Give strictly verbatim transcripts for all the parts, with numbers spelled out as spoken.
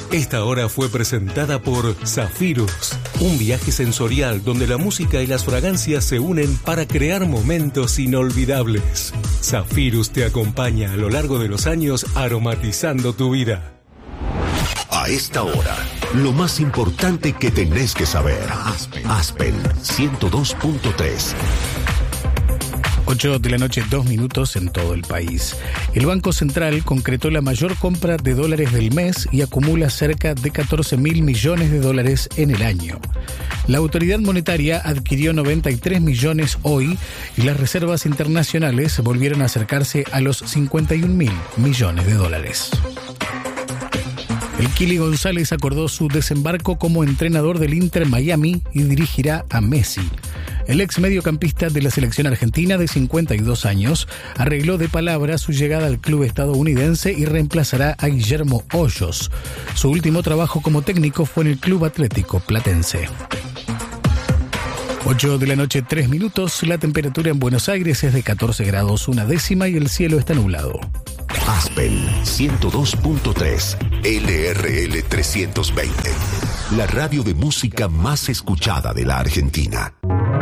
Esta hora fue presentada por Zafirus, un viaje sensorial donde la música y las fragancias se unen para crear momentos inolvidables. Zafirus te acompaña a lo largo de los años aromatizando tu vida. A esta hora, lo más importante que tenés que saber. Aspen, Aspen ciento dos punto tres. ocho de la noche, dos minutos en todo el país. El Banco Central concretó la mayor compra de dólares del mes y acumula cerca de catorce mil millones de dólares en el año. La autoridad monetaria adquirió noventa y tres millones hoy y las reservas internacionales volvieron a acercarse a los cincuenta y un mil millones de dólares. El Kili González acordó su desembarco como entrenador del Inter Miami y dirigirá a Messi. El ex mediocampista de la selección argentina de cincuenta y dos años arregló de palabra su llegada al club estadounidense y reemplazará a Guillermo Hoyos. Su último trabajo como técnico fue en el Club Atlético Platense. ocho de la noche, tres minutos. La temperatura en Buenos Aires es de catorce grados una décima y el cielo está nublado. Aspen ciento dos punto tres, L R L trescientos veinte. La radio de música más escuchada de la Argentina.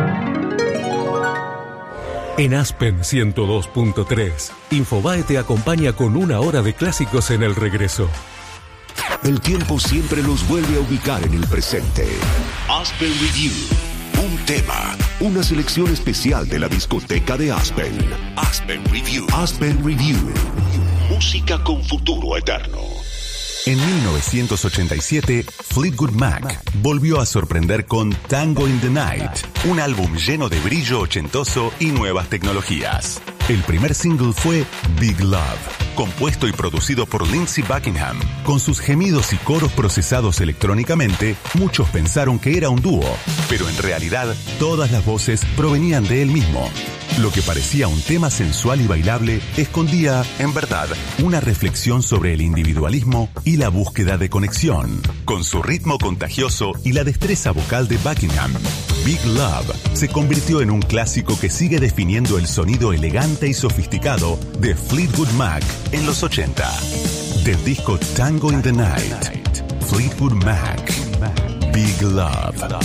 En Aspen ciento dos punto tres, Infobae te acompaña con una hora de clásicos en el regreso. El tiempo siempre los vuelve a ubicar en el presente. Aspen Review. Un tema, una selección especial de la discoteca de Aspen. Aspen Review. Aspen Review. Música con futuro eterno. En mil novecientos ochenta y siete, Fleetwood Mac volvió a sorprender con Tango in the Night, un álbum lleno de brillo ochentoso y nuevas tecnologías. El primer single fue Big Love, compuesto y producido por Lindsey Buckingham. Con sus gemidos y coros procesados electrónicamente, muchos pensaron que era un dúo, pero en realidad todas las voces provenían de él mismo. Lo que parecía un tema sensual y bailable escondía, en verdad, una reflexión sobre el individualismo y la búsqueda de conexión. Con su ritmo contagioso y la destreza vocal de Buckingham, Big Love se convirtió en un clásico que sigue definiendo el sonido elegante y sofisticado de Fleetwood Mac en los ochenta. Del disco Tango in the Night, Fleetwood Mac, Big Love.